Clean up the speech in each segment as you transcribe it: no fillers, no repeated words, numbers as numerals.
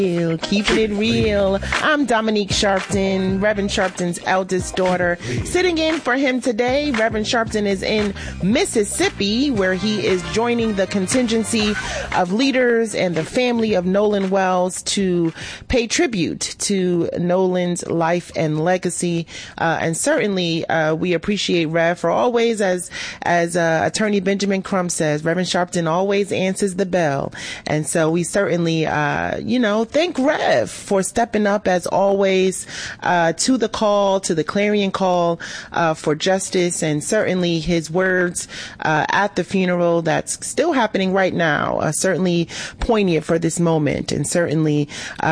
Keeping it real. I'm Dominique Sharpton, Reverend Sharpton's eldest daughter. Sitting in for him today, Reverend Sharpton is in Mississippi, where he is joining the contingency of leaders and the family of Nolan Wells to pay tribute to Nolan's life and legacy. And certainly, we appreciate Rev for always, as Attorney Benjamin Crump says, Reverend Sharpton always answers the bell. And so we certainly, thank Rev for stepping up as always to the call, to the clarion call for justice, and certainly his words at the funeral that's still happening right now, certainly poignant for this moment, and certainly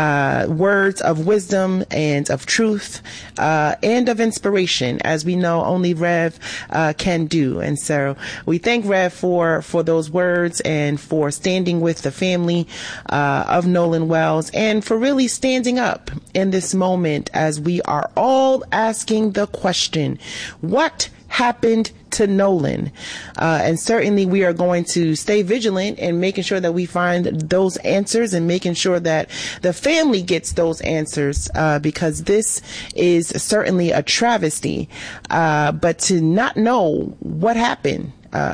words of wisdom and of truth and of inspiration, as we know only Rev can do. And so we thank Rev for those words and for standing with the family of Nolan Wells, and for really standing up in this moment as we are all asking the question, what happened to Nolan? And certainly we are going to stay vigilant in making sure that we find those answers and making sure that the family gets those answers, because this is certainly a travesty. But to not know what happened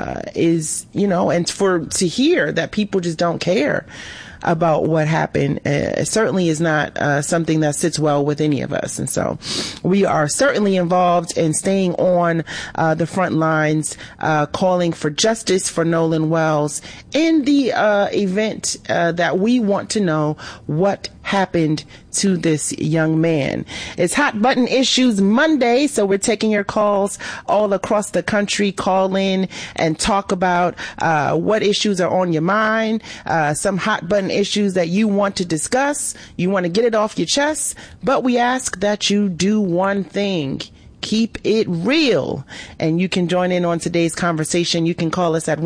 is, and to hear that people just don't care about what happened, certainly is not something that sits well with any of us. And so we are certainly involved in staying on the front lines, calling for justice for Nolan Wells in the event that we want to know what happened to this young man. It's Hot Button Issues Monday, so we're taking your calls all across the country. Call in and talk about what issues are on your mind, some hot button issues that you want to discuss. You want to get it off your chest, but we ask that you do one thing. Keep it real. And you can join in on today's conversation. You can call us at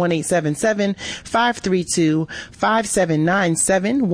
1-877-532-5797,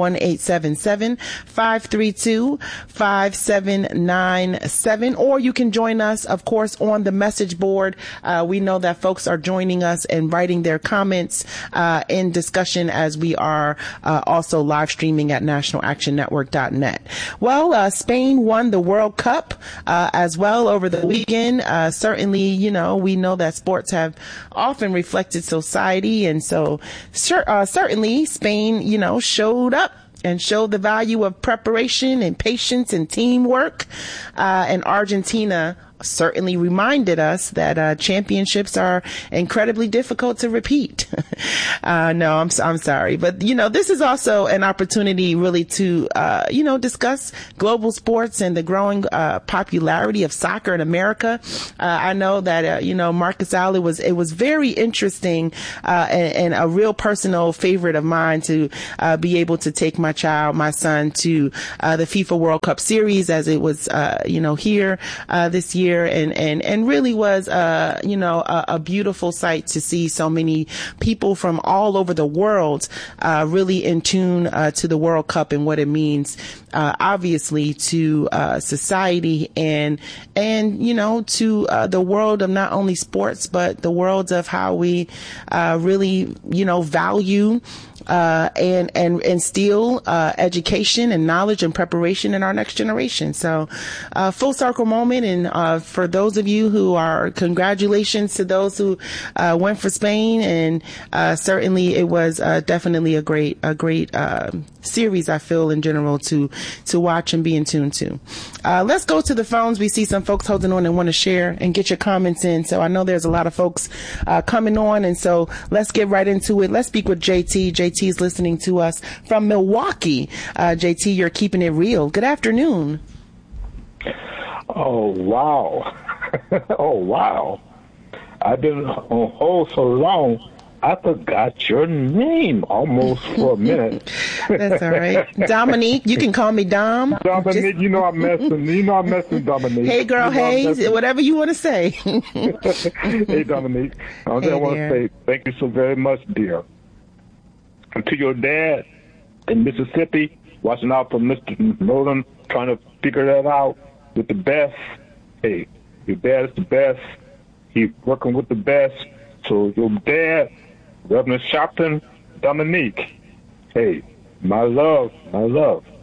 1-877-532-5797, or you can join us, of course, on the message board. We know that folks are joining us and writing their comments in discussion as we are also live streaming at nationalactionnetwork.net. Well, Spain won the World Cup as well over the weekend. Certainly, we know that sports have often reflected society, and so certainly Spain, showed up and showed the value of preparation and patience and teamwork. And Argentina certainly reminded us that championships are incredibly difficult to repeat. No, I'm sorry. But, this is also an opportunity really to, discuss global sports and the growing popularity of soccer in America. I know that, Marcus Allen it was very interesting and a real personal favorite of mine to be able to take my son to the FIFA World Cup series as it was, here this year. And really was, a beautiful sight to see so many people from all over the world, really in tune, to the World Cup and what it means, obviously to, society and, to, the world of not only sports, but the world of how we, really, value, and instill, education and knowledge and preparation in our next generation. So, full circle moment. And, for those of you who are, congratulations to those who, went for Spain. And, certainly it was, definitely a great, series, I feel, in general to watch and be in tune to. Let's go to the phones. We see some folks holding on and want to share and get your comments in. So I know there's a lot of folks, coming on. And so let's get right into it. Let's speak with JT. JT is listening to us from Milwaukee. JT, you're keeping it real. Good afternoon. Oh, wow. Oh, wow. I've been on hold so long, I forgot your name almost for a minute. That's all right. Dominique, you can call me Dom. Dominique, I'm messing Dominique. Hey, girl, hey, whatever you want to say. Hey, Dominique. I want to say thank you so very much, dear. And to your dad in Mississippi, watching out for Mr. Nolan, trying to figure that out with the best. Hey, your dad is the best. He's working with the best. So your dad, Reverend Sharpton, Dominique, hey, my love.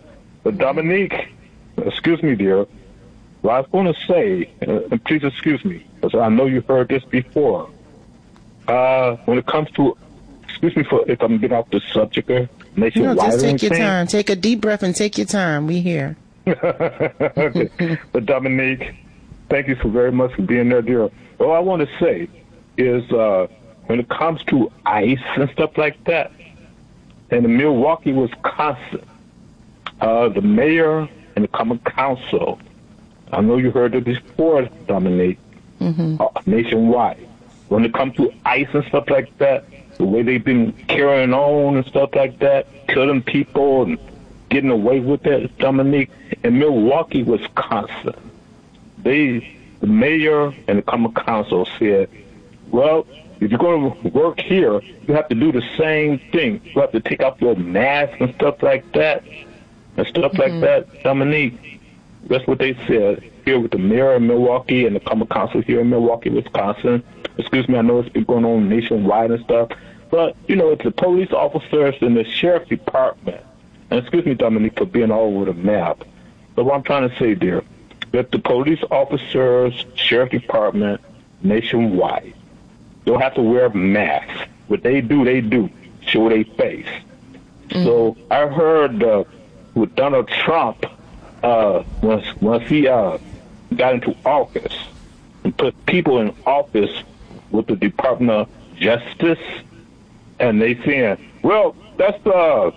But Dominique, excuse me, dear. What I was going to say, and please excuse me, because I know you heard this before. When it comes to, excuse me for if I'm getting off the subject there, nationwide. No, just take your time. Take a deep breath and take your time. We here. Okay. But Dominique, thank you so very much for being there, dear. All I want to say is when it comes to ICE and stuff like that, in Milwaukee, Wisconsin, the mayor and the common council, I know you heard it before, Dominique, nationwide. When it comes to ICE and stuff like that, the way they've been carrying on and stuff like that, killing people and getting away with that, Dominique, in Milwaukee, Wisconsin, the mayor and the common council said, well, if you're going to work here, you have to do the same thing. You have to take off your mask and stuff like that, like that, Dominique. That's what they said here with the mayor of Milwaukee and the common council here in Milwaukee, Wisconsin. Excuse me, I know it's been going on nationwide and stuff, but, you know, it's the police officers and the sheriff department. And excuse me, Dominique, for being all over the map. But what I'm trying to say, dear, that the police officers, sheriff department, nationwide, don't have to wear masks. What they do, show their face. So I heard with Donald Trump, once he got into office and put people in office with the Department of Justice, and they saying, well, that's well,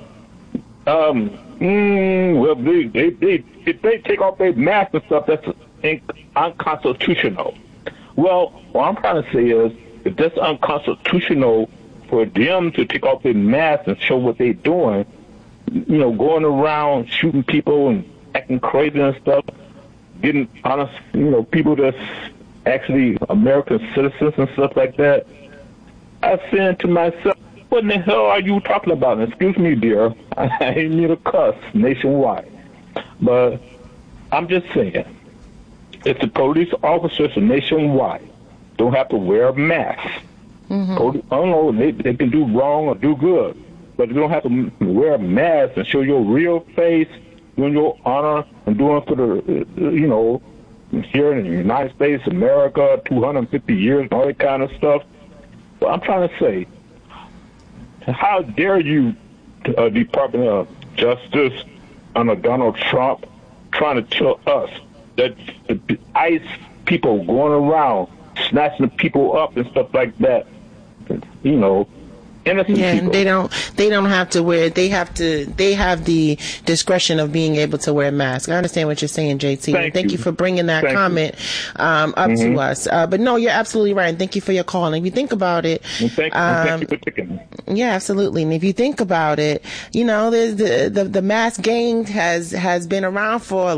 if they take off their mask and stuff, that's unconstitutional. Well, what I'm trying to say is, if that's unconstitutional for them to take off their mask and show what they're doing, you know, going around shooting people and acting crazy and stuff, getting honest, you know, people that's actually American citizens and stuff like that, I said to myself, what in the hell are you talking about? And excuse me, dear, I ain't need a cuss nationwide. But I'm just saying, if the police officers nationwide don't have to wear a mask, I don't know, they can do wrong or do good, but they don't have to wear a mask and show your real face, doing your honor and doing for the, you know, here in the United States, America, 250 years and all that kind of stuff. But I'm trying to say, how dare you, Department of Justice under Donald Trump, trying to tell us that the ICE people going around snatching people up and stuff like that, you know, innocent people. And they don't have to wear. They have the discretion of being able to wear masks. I understand what you're saying, JT. Thank you for bringing that comment up to us. But no, you're absolutely right. And thank you for your call. And if you think about it, thank you for picking. Yeah, absolutely. And if you think about it, you know, there's the mask gang has been around for a